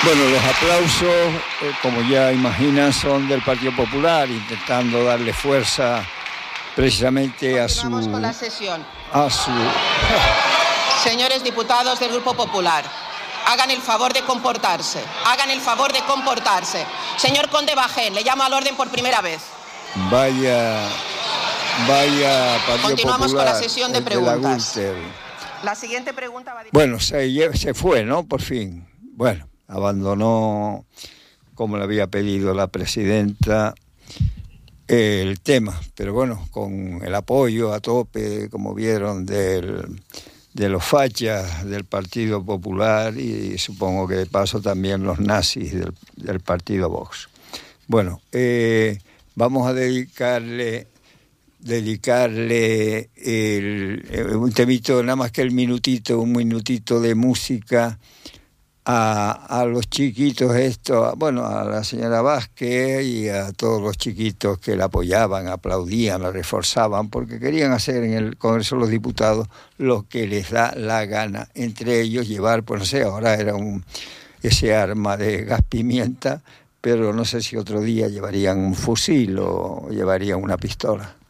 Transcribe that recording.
Bueno, los aplausos, como ya imaginan, son del Partido Popular, intentando darle fuerza precisamente a su... Continuamos con la sesión. A su... Señores diputados del Grupo Popular, hagan el favor de comportarse. Hagan el favor de comportarse. Señor Conde Bajén, le llamo al orden por primera vez. Vaya Partido Continuamos Popular, con la sesión de preguntas. La siguiente pregunta va a... Bueno, se fue, ¿no? Por fin. Bueno, abandonó, como le había pedido la presidenta, el tema, pero bueno, con el apoyo a tope, como vieron, de los fachas del Partido Popular y supongo que de paso también los nazis del Partido Vox. Bueno, vamos a dedicarle un temito, nada más que un minutito de música a los chiquitos estos, bueno, a la señora Vázquez y a todos los chiquitos que la apoyaban, aplaudían, la reforzaban, porque querían hacer en el Congreso de los Diputados lo que les da la gana, entre ellos llevar, pues no sé, ahora era ese arma de gas pimienta, pero no sé si otro día llevarían un fusil o llevarían una pistola.